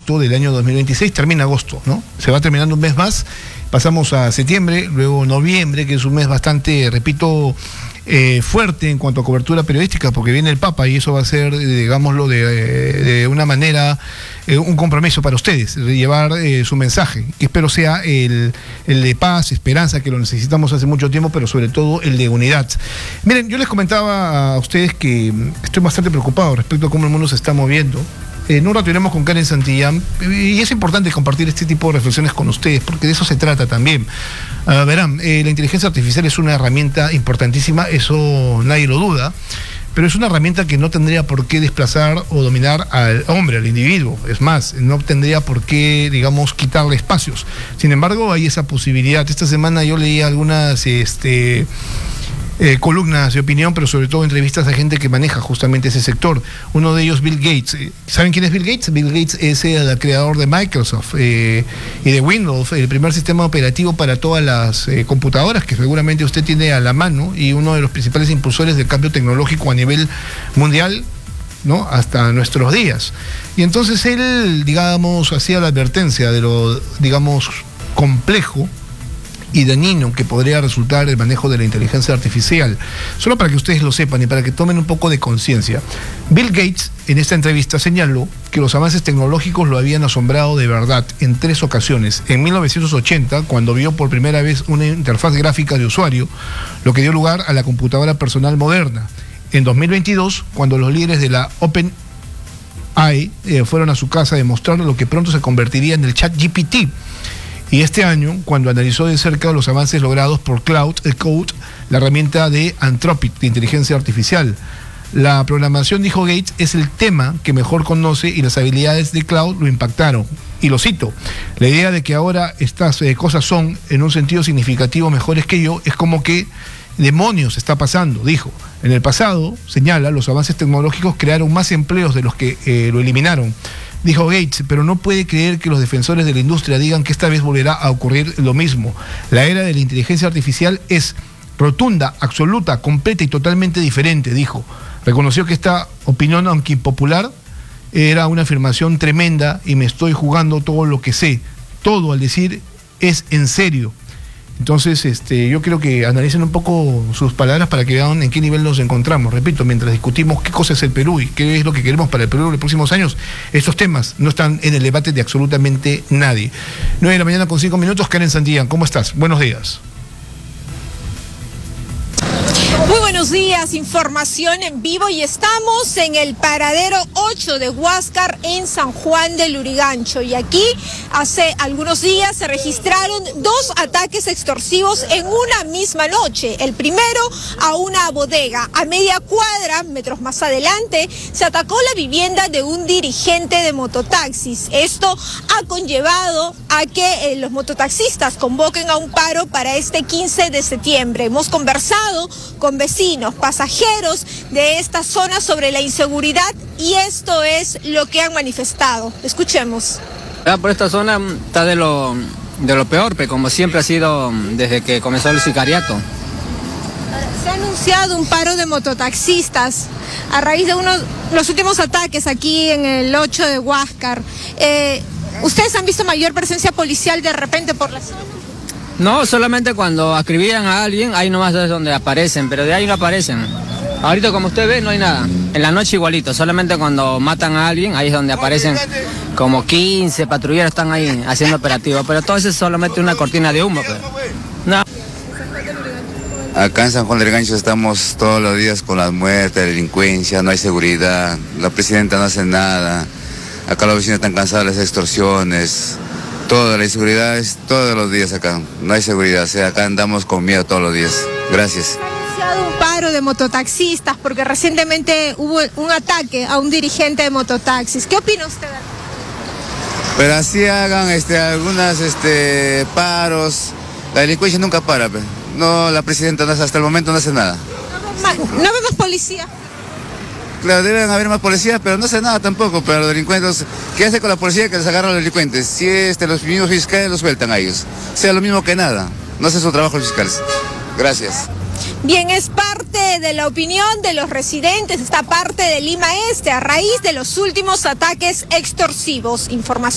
agosto del año 2026, termina agosto, ¿no? Se va terminando un mes más, pasamos a septiembre, luego noviembre, que es un mes bastante, repito, fuerte en cuanto a cobertura periodística, porque viene el Papa y eso va a ser, digámoslo, de una manera, un compromiso para ustedes, de llevar su mensaje, que espero sea el de paz, esperanza, que lo necesitamos hace mucho tiempo, pero sobre todo el de unidad. Miren, yo les comentaba a ustedes que estoy bastante preocupado respecto a cómo el mundo se está moviendo. En un rato iremos con Karen Santillán y es importante compartir este tipo de reflexiones con ustedes porque de eso se trata también. Verán, la inteligencia artificial es una herramienta importantísima, eso nadie lo duda, pero es una herramienta que no tendría por qué desplazar o dominar al hombre, al individuo. Es más, no tendría por qué, digamos, quitarle espacios. Sin embargo, hay esa posibilidad. Esta semana yo leí algunas columnas de opinión, pero sobre todo entrevistas a gente que maneja justamente ese sector. Uno de ellos, Bill Gates. ¿Saben quién es Bill Gates? Bill Gates es el creador de Microsoft y de Windows, el primer sistema operativo para todas las computadoras que seguramente usted tiene a la mano y uno de los principales impulsores del cambio tecnológico a nivel mundial, ¿no? Hasta nuestros días. Y entonces él, digamos, hacía la advertencia de lo, digamos, complejo y dañino que podría resultar el manejo de la inteligencia artificial. Solo para que ustedes lo sepan y para que tomen un poco de conciencia. Bill Gates en esta entrevista señaló que los avances tecnológicos lo habían asombrado de verdad en 3 ocasiones. En 1980, cuando vio por primera vez una interfaz gráfica de usuario, lo que dio lugar a la computadora personal moderna. En 2022, cuando los líderes de la OpenAI fueron a su casa a demostrar lo que pronto se convertiría en el ChatGPT. Y este año, cuando analizó de cerca los avances logrados por Code, la herramienta de Anthropic, de inteligencia artificial. La programación, dijo Gates, es el tema que mejor conoce y las habilidades de Cloud lo impactaron. Y lo cito, la idea de que ahora estas cosas son, en un sentido significativo, mejores que yo, es como que demonios está pasando, dijo. En el pasado, señala, los avances tecnológicos crearon más empleos de los que lo eliminaron. Dijo Gates, pero no puede creer que los defensores de la industria digan que esta vez volverá a ocurrir lo mismo. La era de la inteligencia artificial es rotunda, absoluta, completa y totalmente diferente, dijo. Reconoció que esta opinión, aunque impopular, era una afirmación tremenda y me estoy jugando todo lo que sé. Todo, al decir, es en serio. Entonces, yo creo que analicen un poco sus palabras para que vean en qué nivel nos encontramos. Repito, mientras discutimos qué cosa es el Perú y qué es lo que queremos para el Perú en los próximos años, estos temas no están en el debate de absolutamente nadie. 9 de la mañana con 5 minutos, Karen Santillán, ¿cómo estás? Buenos días. Muy buenos días, información en vivo y estamos en el paradero 8 de Huáscar en San Juan del Lurigancho y aquí hace algunos días se registraron 2 ataques extorsivos en una misma noche. El primero a una bodega, a media cuadra, metros más adelante, se atacó la vivienda de un dirigente de mototaxis. Esto ha conllevado a que los mototaxistas convoquen a un paro para este 15 de septiembre. Hemos conversado con vecinos, pasajeros de esta zona sobre la inseguridad y esto es lo que han manifestado. Escuchemos. Por esta zona está de lo peor, pero como siempre ha sido desde que comenzó el sicariato. Se ha anunciado un paro de mototaxistas a raíz de los últimos ataques aquí en el 8 de Huáscar. ¿Ustedes han visto mayor presencia policial de repente por la zona? No, solamente cuando acribillan a alguien, ahí nomás es donde aparecen, pero de ahí no aparecen. Ahorita como usted ve no hay nada. En la noche igualito, solamente cuando matan a alguien, ahí es donde aparecen como 15 patrulleros están ahí haciendo operativos, pero todo eso es solamente una cortina de humo. Pero no. Acá en San Juan del Lurigancho estamos todos los días con las muertes, delincuencia, no hay seguridad, la presidenta no hace nada, acá los vecinos están cansados de las extorsiones. Toda la inseguridad es todos los días acá, no hay seguridad, o sea, acá andamos con miedo todos los días. Gracias. Se ha anunciado un paro de mototaxistas porque recientemente hubo un ataque a un dirigente de mototaxis. ¿Qué opina usted? Pero así hagan algunas paros, la delincuencia nunca para, pues. No, la presidenta no, hasta el momento no hace nada. ¿No vemos policía? Claro, deben haber más policías, pero no hace nada tampoco, pero los delincuentes, ¿qué hace con la policía que les agarra a los delincuentes? Si los mismos fiscales los sueltan a ellos. O sea, lo mismo que nada, no hace su trabajo los fiscales. Gracias. Bien, es parte de la opinión de los residentes, esta parte de Lima Este, a raíz de los últimos ataques extorsivos. Información.